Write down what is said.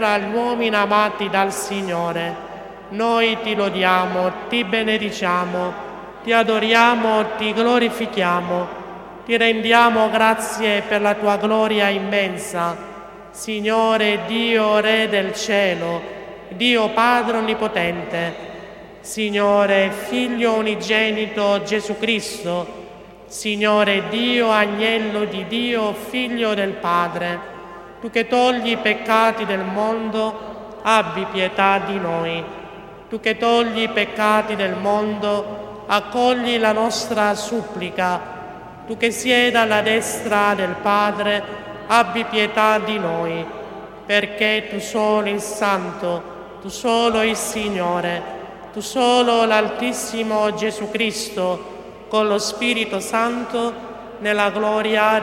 tra gli uomini amati dal Signore. Noi ti lodiamo, ti benediciamo, ti adoriamo, ti glorifichiamo, ti rendiamo grazie per la tua gloria immensa. Signore Dio, Re del cielo, Dio Padre Onnipotente, Signore Figlio unigenito Gesù Cristo, Signore Dio, Agnello di Dio, Figlio del Padre, tu che togli i peccati del mondo, abbi pietà di noi. Tu che togli i peccati del mondo, accogli la nostra supplica. Tu che siedi alla destra del Padre, abbi pietà di noi, perché tu solo il Santo, tu solo il Signore, tu solo l'Altissimo Gesù Cristo, con lo Spirito Santo, nella gloria